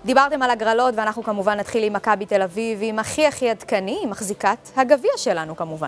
דיברתם על הגרלות, ואנחנו כמובן נתחיל עם מכבי תל אביב, עם הכי עדכני, עם מחזיקת הגביע שלנו כמובן.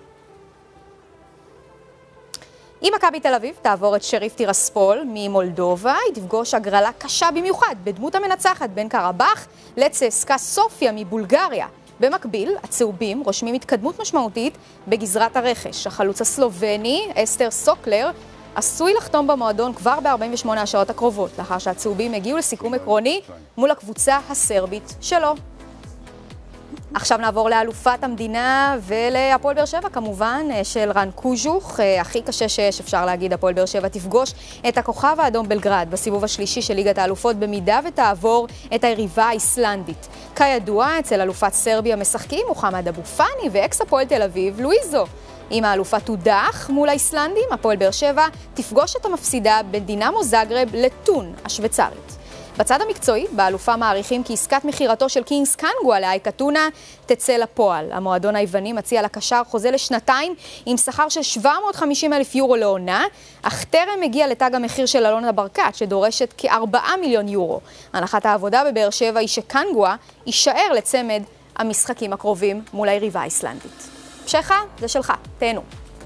אם מכבי תל אביב תעבור את שריף טירספול ממולדובה, היא תפגוש הגרלה קשה במיוחד בדמות המנצחת בין קרבח לצסקה סופיה מבולגריה. במקביל, הצהובים רושמים התקדמות משמעותית בגזרת הרכש. החלוץ הסלובני, אסתר סוקלר, עשוי לחתום במועדון כבר ב-48 השעות הקרובות, לאחר שהצהובים הגיעו לסיכום עקרוני מול הקבוצה הסרבית שלו. עכשיו נעבור לאלופת המדינה ולהפועל באר שבע כמובן, של רן קוז'וך. הכי קשה שיש, אפשר להגיד, הפועל באר שבע תפגוש את הכוכב האדום בלגרד בסיבוב השלישי של ליגת האלופות, במידה ותעבור את היריבה האיסלנדית. כידוע, אצל אלופת סרביה משחקים מוחמד אבו פאני ואקס הפועל תל אביב לואיזו. אם האלופה תודח מול האיסלנדים, הפועל באר שבע תפגוש את המפסידה בדינמו זאגרב לטון השוויצרית. בצד המקצועי, באלופה מעריכים כי עסקת מחירתו של קינגס קנגואה לאייקה טונה תצא לפועל. המועדון היווני מציע לקשר חוזה לשנתיים עם שכר של 750,000 יורו לעונה, אך טרם הגיע לתג המחיר של אלונה ברקת, שדורשת כ4 מיליון יורו. הנחת העבודה בבאר שבע היא שקנגואה יישאר לצמד המשחקים הקרובים מול היריבה האיסלנדית. שכה, זה שלך, תהנו.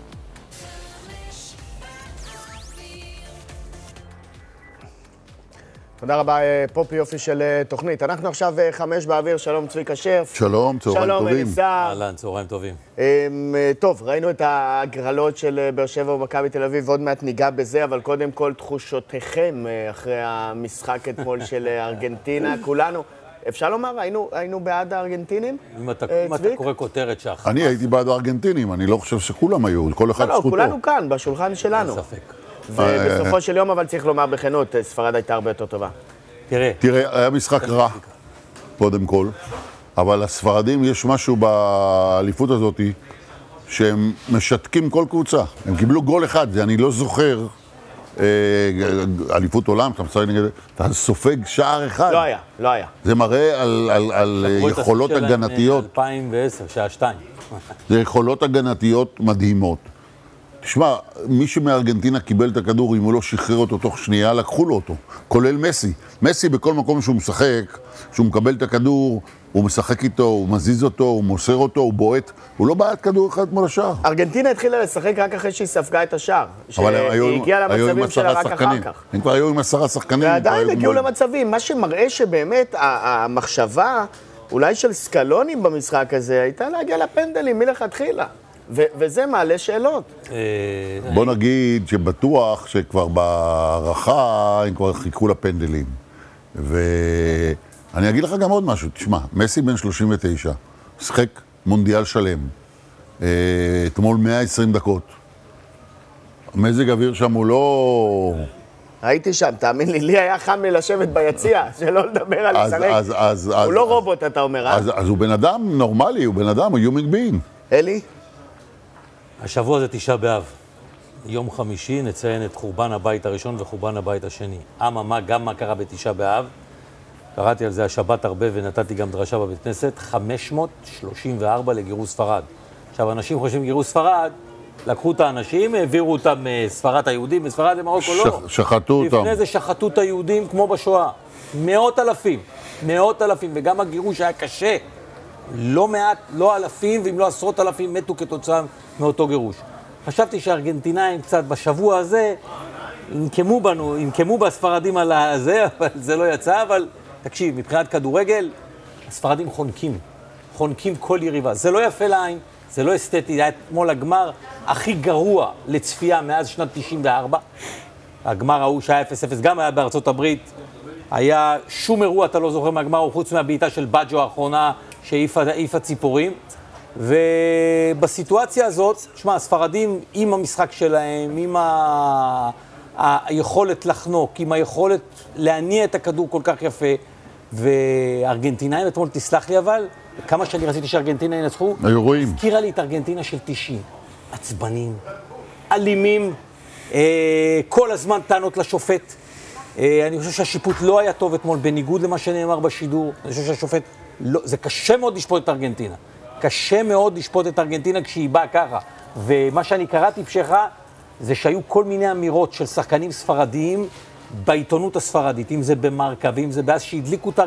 תודה רבה, פופי, יופי של תוכנית. אנחנו עכשיו 5 באוויר, שלום צביקה שרף. שלום, צהריים טובים. שלום אליסה. אהלן, צהריים טובים. טוב, ראינו את הגרלות של באר שבע ומכבי תל אביב, עוד מעט ניגע בזה, אבל קודם כל תחושותיכם אחרי המשחק אתמול של ארגנטינה, כולנו. אפשר לומר, היינו בעד הארגנטינים? אם אתה קורא כותרת שח. אני הייתי בעד הארגנטינים, אני לא חושב שכולם היו, כל אחד זכותו. לא, כולנו כאן, בשולחן שלנו. אין ספק. ובסופו של יום, אבל צריך לומר בכנות, ספרד הייתה הרבה יותר טובה. תראה, היה משחק רע, קודם כל, אבל הספרדים יש משהו באליפות הזאת, שהם משתקים כל קבוצה. הם קיבלו גול אחד, זה אני לא זוכר, אליפות עולם, אתה סופג שער אחד. לא היה. זה מראה על יכולות הגנתיות. 2010, שעה 2. זה יכולות הגנתיות מדהימות. תשמע, מי שמארגנטינה קיבל את הכדור, אם הוא לא שחרר אותו תוך שנייה, לקחו לו אותו. כולל מסי. מסי בכל מקום שהוא משחק, שהוא מקבל את הכדור, הוא משחק איתו, הוא מזיז אותו, הוא מוסר אותו, הוא בועט. הוא לא בעט כדור אחד מול השער. ארגנטינה התחילה לשחק רק אחרי שהיא ספגה את השער. אבל שהיא הגיעה למצבים שלה רק אחר כך. הם כבר היו עם 10 שחקנים. ועדיין הגיעו למצבים. מה שמראה שבאמת המחשבה, אולי של סקלונים במשחק הזה, הייתה להגיע לפנדלים מלכתחילה. וזה מעלה שאלות. בוא נגיד שבטוח שכבר בהערכה הם כבר חיכו לפנדלים. ואני אגיד לך גם עוד משהו. תשמע, מסי בן 39, שחק מונדיאל שלם. אתמול 120 דקות. המזג אוויר שם הוא לא... הייתי שם, תאמין לי, לי היה חם לי לשבת ביציע, שלא לדבר על לשחק. הוא לא רובוט, אתה אומר, אה? אז הוא בן אדם נורמלי, הוא בן אדם, הוא human being. אלי? השבוע זה 9 באב. יום חמישי נציין את חורבן הבית הראשון וחורבן הבית השני. גם מה קרה ב9 באב. קראתי על זה השבת הרבה ונתתי גם דרשה בבית כנסת. 534 לגירוש ספרד. עכשיו, אנשים חושבים גירוש ספרד, לקחו את האנשים, העבירו אותם מספרד היהודים, מספרד למרוקו לא. שחטו אותם. לפני זה שחטו את היהודים כמו בשואה. מאות אלפים, וגם הגירוש היה קשה. לא מעט, לא אלפים, ואם לא עשרות אלפים מתו כתוצאה מאותו גירוש. חשבתי שהארגנטינאים קצת בשבוע הזה ינקמו בספרדים על הזה, אבל זה לא יצא, אבל תקשיב, מבחינת כדורגל, הספרדים חונקים כל יריבה. זה לא יפה לעין, זה לא אסתטי, זה היה אתמול הגמר הכי גרוע לצפייה מאז שנת 94. הגמר ההוא שהיה 0-0 גם היה בארצות הברית. היה שום אירוע, אתה לא זוכר מהגמר, חוץ מהבעיטה של בג'ו האחרונה, שהעיפה ציפורים. ובסיטואציה הזאת, תשמע, הספרדים עם המשחק שלהם, עם היכולת לחנוק, עם היכולת להניע את הכדור כל כך יפה, וארגנטינאים אתמול, תסלח לי אבל, כמה שאני רציתי שארגנטינה ינצחו, הזכירה לי את ארגנטינה של 90. עצבנים, אלימים, כל הזמן טענות לשופט. אני חושב שהשיפוט לא היה טוב אתמול, בניגוד למה שנאמר בשידור. אני חושב שהשופט, לא, זה קשה מאוד לשפוט את ארגנטינה. קשה מאוד לשפוט את ארגנטינה כשהיא באה ככה. ומה שאני קראתי פשחה, זה שהיו כל מיני אמירות של שחקנים ספרדיים בעיתונות הספרדית, אם זה במרקה, ואם זה באז שהדליקו את